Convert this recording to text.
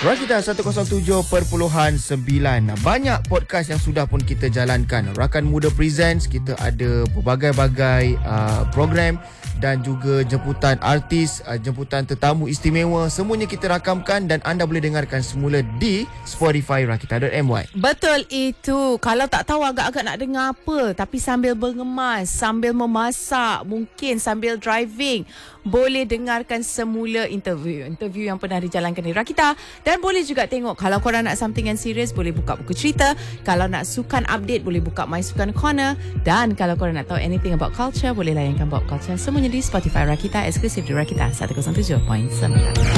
Rakita 107.9. Banyak podcast yang sudah pun kita jalankan. Rakan Muda Presents, kita ada berbagai-bagai program dan juga jemputan artis, jemputan tetamu istimewa. Semuanya kita rakamkan dan anda boleh dengarkan semula di Spotify Rakita.my. Betul itu. Kalau tak tahu agak-agak nak dengar apa, tapi sambil mengemas, sambil memasak, mungkin sambil driving, boleh dengarkan semula interview yang pernah dijalankan di Rakita. Dan boleh juga tengok, kalau korang nak something yang serius, boleh buka buku cerita. Kalau nak sukan update, boleh buka My Sukan Corner. Dan kalau korang nak tahu anything about culture, boleh layankan Pop Culture. Semuanya di Spotify Rakita, eksklusif di Rakita 107.9.